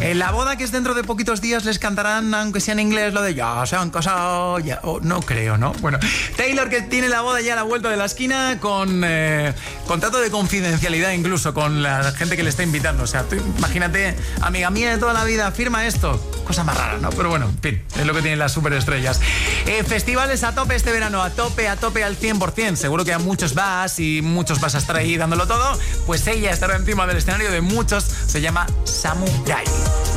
En la boda, que es dentro de poquitos días, les cantarán, aunque sea en inglés, lo de ya se han casado, ya. Oh, no creo, ¿no? Bueno, Taylor, que tiene la boda ya a la vuelta de la esquina, con contrato de confidencialidad incluso con la gente que le está invitando. O sea, tú imagínate, amiga mía de toda la vida, firma esto. Cosa más rara, ¿no? Pero bueno, en fin, es lo que tienen las superestrellas. Festivales a tope este verano, a tope al 100%. Seguro que a muchos vas y muchos vas a estar ahí dándolo todo. Pues ella estará encima del escenario de muchos. Se llama Samurai.